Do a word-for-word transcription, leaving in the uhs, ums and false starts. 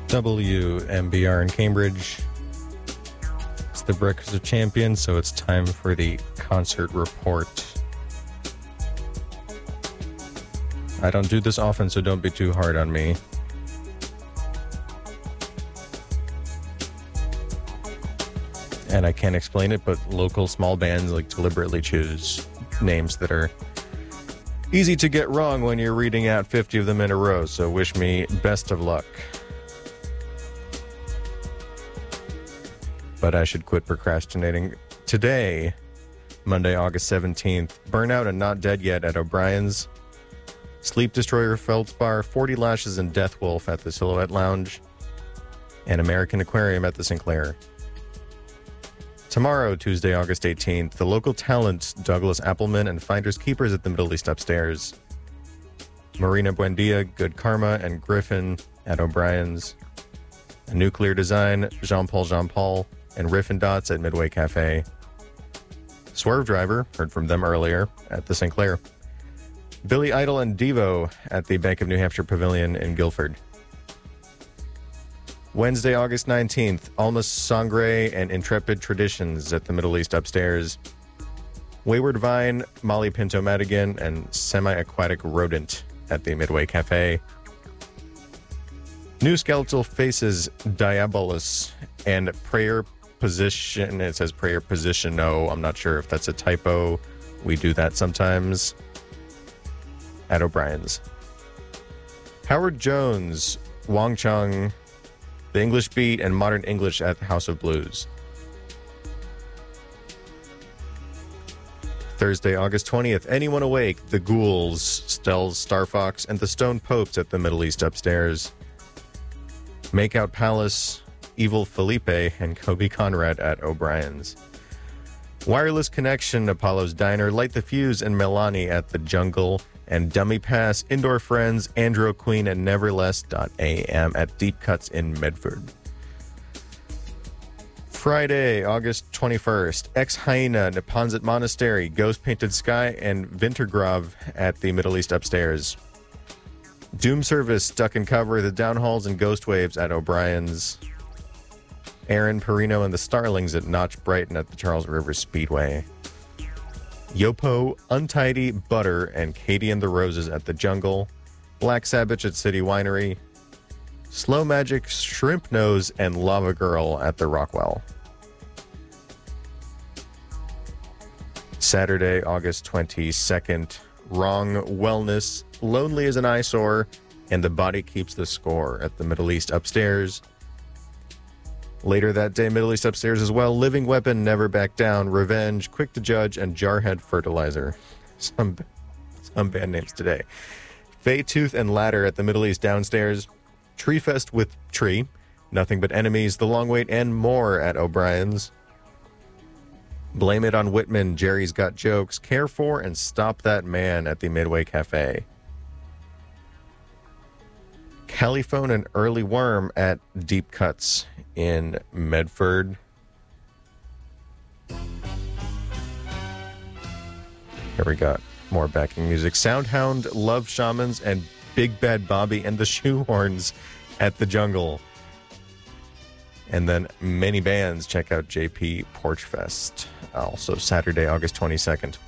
W M B R in Cambridge. It's the Breakfast of Champions, so it's time for the concert report. I don't do this often, so don't be too hard on me. And I can't explain it, but local small bands like deliberately choose names that are easy to get wrong when you're reading out fifty of them in a row, so wish me best of luck. But I should quit procrastinating. Today, Monday, August seventeenth, Burnout and Not Dead Yet at O'Brien's, Sleep Destroyer Feldspar, forty Lashes and Death Wolf at the Silhouette Lounge, and American Aquarium at the Sinclair. Tomorrow, Tuesday, August eighteenth, the local talents Douglas Appleman and Finders Keepers at the Middle East Upstairs, Marina Buendia, Good Karma, and Griffin at O'Brien's, a Nuclear Design, Jean-Paul Jean-Paul, and Riff and Dots at Midway Cafe, Swerve Driver, heard from them earlier, at the Sinclair, Billy Idol and Devo at the Bank of New Hampshire Pavilion in Guilford. Wednesday, August nineteenth, Alma Sangre and Intrepid Traditions at the Middle East Upstairs, Wayward Vine, Molly Pinto Madigan, and Semi-Aquatic Rodent at the Midway Cafe. New Skeletal Faces, Diabolus, and Prayer Position. It says Prayer Position. No, I'm not sure if that's a typo. We do that sometimes. At O'Brien's. Howard Jones, Wong Chung, The English Beat, and Modern English at House of Blues. Thursday, August twentieth, Anyone Awake, The Ghouls, Stells, Star Fox, and The Stone Popes at the Middle East Upstairs. Makeout Palace, Evil Felipe, and Kobe Conrad at O'Brien's. Wireless Connection, Apollo's Diner, Light the Fuse, and Milani at the Jungle, and Dummy Pass, Indoor Friends, Andro Queen, and Neverless.am at Deep Cuts in Medford. Friday, August twenty-first, Ex Hyena, Neponset Monastery, Ghost Painted Sky, and Wintergrove at the Middle East Upstairs. Doom Service, Duck and Cover, The Downhalls, and Ghost Waves at O'Brien's. Aaron Perino and the Starlings at Notch Brighton at the Charles River Speedway. Yopo, Untidy, Butter, and Katie and the Roses at the Jungle. Black Sabbath at City Winery. Slow Magic, Shrimp Nose, and Lava Girl at the Rockwell. Saturday, August twenty-second, Wrong Wellness, Lonely as an Eyesore, and The Body Keeps the Score at the Middle East Upstairs. Later that day, Middle East Upstairs as well, Living Weapon, Never Back Down, Revenge, Quick to Judge, and Jarhead Fertilizer. Some, some band names today. Fey Tooth and Ladder at the Middle East Downstairs, Tree Fest with Tree, Nothing But Enemies, The Long Wait, and more at O'Brien's. Blame It on Whitman, Jerry's Got Jokes, Care For, and Stop That Man at the Midway Cafe. Caliphone and Early Worm at Deep Cuts in Medford. Here we got more backing music. Soundhound, Love Shamans, and Big Bad Bobby and the Shoehorns at the Jungle. And then many bands. Check out J P Porch Fest. Also Saturday, August twenty-second.